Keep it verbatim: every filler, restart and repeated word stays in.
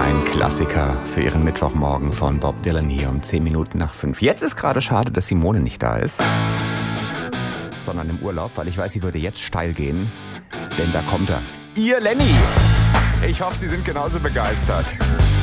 Ein Klassiker für Ihren Mittwochmorgen von Bob Dylan hier um zehn Minuten nach fünf. Jetzt ist gerade schade, dass Simone nicht da ist, sondern im Urlaub, weil ich weiß, sie würde jetzt steil gehen, denn da kommt er. Ihr Lenny! Ich hoffe, Sie sind genauso begeistert.